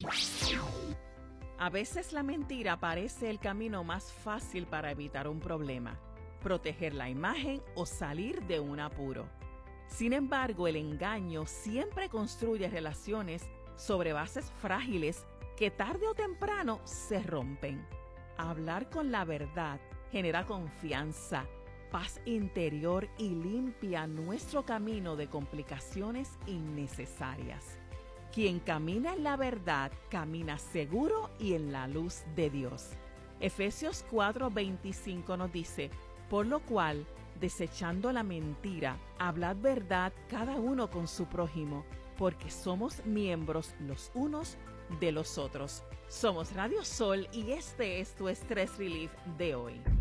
A veces la mentira parece el camino más fácil para evitar un problema, proteger la imagen o salir de un apuro. Sin embargo, el engaño siempre construye relaciones sobre bases frágiles que tarde o temprano se rompen. Hablar con la verdad genera confianza, paz interior y limpia nuestro camino de complicaciones innecesarias. Quien camina en la verdad, camina seguro y en la luz de Dios. Efesios 4:25 nos dice: por lo cual, desechando la mentira, hablad verdad cada uno con su prójimo, porque somos miembros los unos de los otros. Somos Radio Sol y este es tu Stress Relief de hoy.